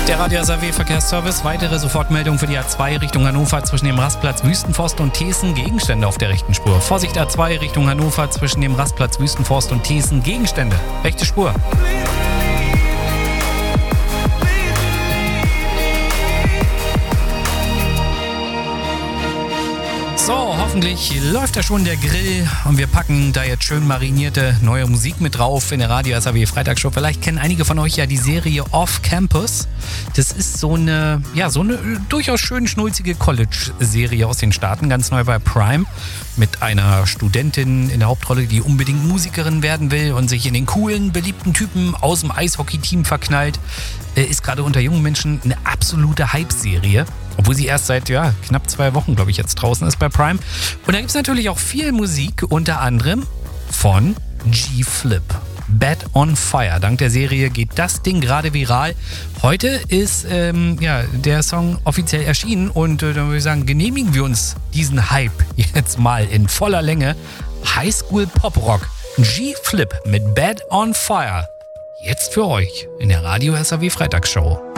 Der Radio SAW Verkehrsservice. Weitere Sofortmeldung für die A2 Richtung Hannover zwischen dem Rastplatz Wüstenforst und Thesen. Gegenstände auf der rechten Spur. Vorsicht A2 Richtung Hannover zwischen dem Rastplatz Wüstenforst und Thesen. Gegenstände. Rechte Spur. So, hoffentlich läuft da schon der Grill und wir packen da jetzt schön marinierte neue Musik mit drauf in der Radio SAW Freitagsshow. Vielleicht kennen einige von euch ja die Serie Off Campus. Das ist so eine durchaus schön schnulzige College-Serie aus den Staaten, ganz neu bei Prime, mit einer Studentin in der Hauptrolle, die unbedingt Musikerin werden will und sich in den coolen, beliebten Typen aus dem Eishockey-Team verknallt. Ist gerade unter jungen Menschen eine absolute Hype-Serie. Obwohl sie erst seit knapp 2 Wochen, glaube ich, jetzt draußen ist bei Prime. Und da gibt es natürlich auch viel Musik, unter anderem von G-Flip. Bad on Fire. Dank der Serie geht das Ding gerade viral. Heute ist der Song offiziell erschienen und dann würde ich sagen, genehmigen wir uns diesen Hype jetzt mal in voller Länge. Highschool Pop Rock. G-Flip mit Bad on Fire. Jetzt für euch in der Radio SAW Freitagsshow.